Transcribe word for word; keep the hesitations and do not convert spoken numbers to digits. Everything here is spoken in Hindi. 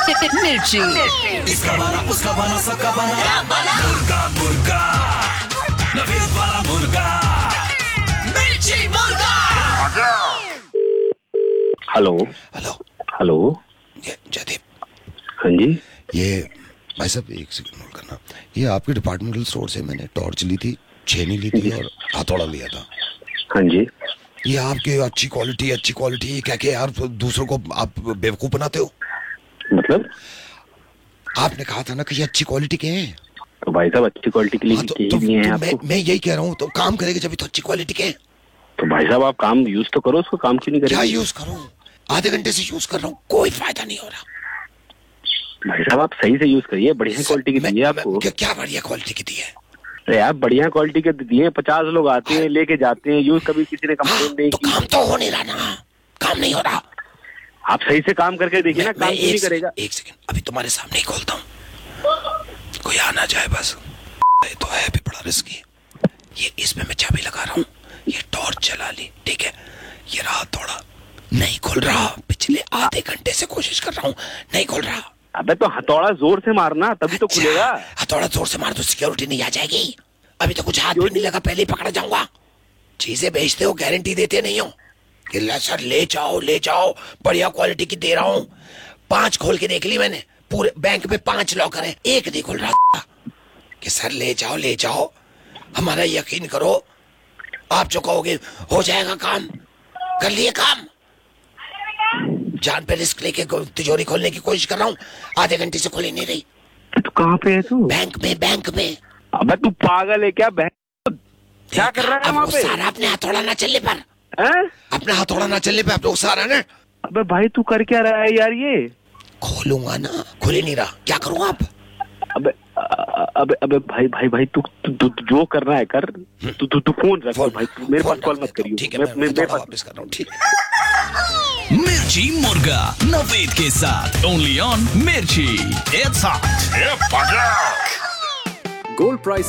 मिर्ची। इसका बना उसका बना सबका बना मुर्गा मुर्गा नवीद वाला मुर्गा मिर्ची मुर्गा। हेलो हेलो हेलो ये जयदीप, हाँ जी ये भाई साहब एक सेकंड नोट करना। ये आपके डिपार्टमेंटल स्टोर से मैंने टॉर्च ली थी, छेनी ली थी और हथौड़ा लिया था। हाँ जी ये आपकी अच्छी क्वालिटी अच्छी क्वालिटी क्या क्या यार दूसरों को आप बेवकूफ बनाते हो। मतलब आपने कहा था ना कि ये अच्छी क्वालिटी के हैं। तो भाई साहब अच्छी क्वालिटी के लिए हाँ, तो, यही तो, दिए हैं तो आपको। मैं, मैं यही कह रहा हूँ, तो काम करेगा जब तो अच्छी क्वालिटी के हैं। तो भाई साहब आप काम यूज तो करो, उसको काम क्यों नहीं क्या करेंगे? यूज करूँ? आधे घंटे से यूज कर रहा हूँ, कोई फायदा नहीं हो रहा। भाई साहब आप सही से यूज करिए, बढ़िया क्वालिटी की मैं- दिए मैं- आपको। क्या, क्या बढ़िया क्वालिटी की दी है? अरे आप बढ़िया क्वालिटी के दिए, पचास लोग आते हैं लेके जाते हैं, यूज कभी किसी ने हाँ, कंप्लेन नहीं तो की। काम तो हो नहीं रहा ना, काम नहीं हो रहा। आप सही से काम करके देखिए ना, मैं- काम मैं क्यों नहीं एक करेगा? सेकंड, एक सेकंड अभी तुम्हारे सामने ही खोलता हूँ, कोई आ ना जाए बस। ये तो है भी बड़ा रिस्की। ये इसमें मैं चाबी लगा रहा हूँ, ये टॉर्च जला ली, ठीक है। ये रहा थोड़ा, नहीं खुल रहा, पिछले आधे घंटे से कोशिश कर रहा हूँ, नहीं खुल रहा। अबे तो हथौड़ा जोर से मारना तभी तो अच्छा, खुलेगा। हथौड़ा जोर से मार तो सिक्योरिटी नहीं आ जाएगी? अभी तो कुछ हाथ भी नहीं लगा, पहले ही पकड़ा जाऊंगा। चीजें बेचते हो, गारंटी देते नहीं हो कि ला सर ले जाओ ले जाओ, बढ़िया क्वालिटी की दे रहा हूँ। पांच खोल के देख ली मैंने, पूरे बैंक में पांच लॉकर है, एक नहीं खुल रहा कि सर ले जाओ ले जाओ। हमारा यकीन करो, आप जो कहोगे हो जाएगा काम, कर लिए काम। जान पे रिस्क लेके तिजोरी खोलने की कोशिश कर रहा हूँ, आधे घंटे से खोली नहीं रही। तू कहाँ पे है तू? बैंक में, बैंक में। अबे तू पागल है क्या? बहन क्या कर रहा है अब वहाँ वो पे? सारा अपने हथौड़ा ना चलने पर, हैं? अपने हथौड़ा ना चलने पे आप लोग सारा ना अबे भाई तू कर क्या रहा है यार ये? खोलूंगा ना, खुल ही नहीं रहा, क्या करूँ आप? अबे अ- अबे अबे भाई भाई भाई तू तू तू तू जो कर रहा है कर। तू तू तू फोन रख भाई, तू मेरे पास कॉल मत करियो। ठीक है, मैं मैं मैं- मेरे हथौड़ा पास वापस कर रहा हूँ, ठीक है। मिर्ची मुर्गा नवीद के साथ ओनली ऑन मिर्ची। It's hot gold price